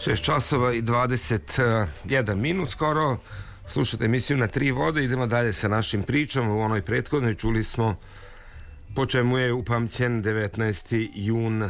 6 časova i 21 minut skoro. Slušate emisiju Na tri vode. Idemo dalje sa našim pričama. U onoj prethodnoj čuli smo po čemu je upamćen 19. jun